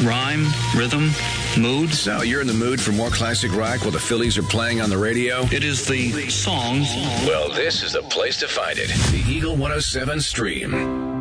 rhyme, rhythm, mood. So you're in the mood for more classic rock while the Phillies are playing on the radio? It is the song. Well, this is the place to find it. The Eagle 107 Stream.